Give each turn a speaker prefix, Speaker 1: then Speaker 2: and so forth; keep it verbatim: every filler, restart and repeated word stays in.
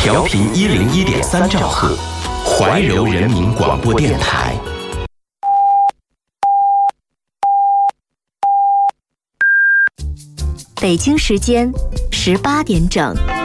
Speaker 1: 调频一零一点三兆赫，怀柔人民广播电台。
Speaker 2: 北京时间十八点整。